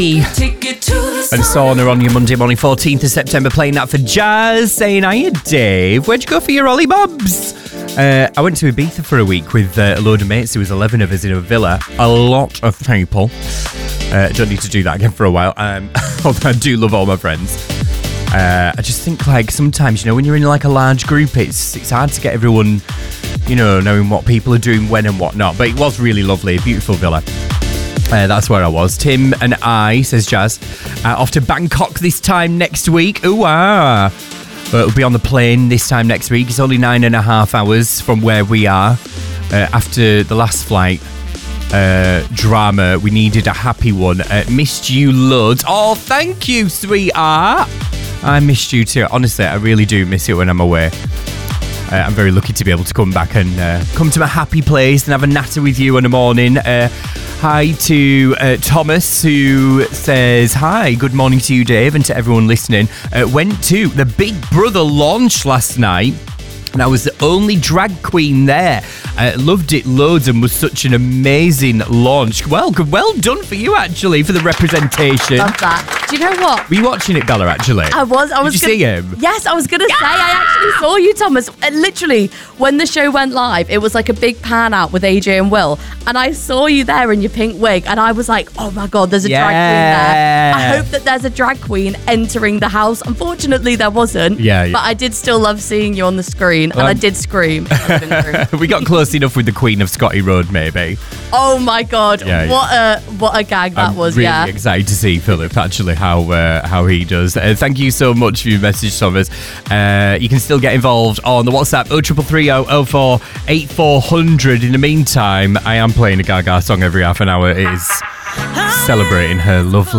And Sauna on your Monday morning, 14th of September, playing that for Jazz, saying, hiya, Dave. Where'd you go for your Ollie Bobs? I went to Ibiza for a week with a load of mates. There was 11 of us in a villa. A lot of people. Don't need to do that again for a while. Although I do love all my friends. I just think, like, sometimes, when you're in, like, a large group, it's hard to get everyone, knowing what people are doing when and whatnot. But it was really lovely. Beautiful villa. That's where I was. Tim and I, says Jazz, off to Bangkok this time next week. Ooh, we'll be on the plane this time next week. It's only 9.5 hours from where we are. After the last flight drama, we needed a happy one. Missed you loads. Oh, thank you, sweetheart. I missed you too. Honestly, I really do miss it when I'm away. I'm very lucky to be able to come back and come to my happy place and have a natter with you in the morning. Hi to Thomas, who says, hi, good morning to you, Dave, and to everyone listening. Went to the Big Brother launch last night, and I was the only drag queen there. Loved it loads and was such an amazing launch. Well done for you, actually, for the representation. Love that. Do you know what? Were you watching it, Bella, actually? I was. Did you see him? Yes, I was going to say, I actually saw you, Thomas. Literally, when the show went live, it was like a big pan out with AJ and Will, and I saw you there in your pink wig, and I was like, oh my God, there's a drag queen there. I hope that there's a drag queen entering the house. Unfortunately, there wasn't. Yeah. But I did still love seeing you on the screen, and I did scream. We got close enough with the Queen of Scotty Road, maybe. Oh my God, what a gag that was. Really excited to see Philip, actually, how he does. Thank you so much for your message, Thomas. You can still get involved on the WhatsApp 0330 04 8400. In the meantime, I am playing a Gaga song every half an hour. It is celebrating her lovely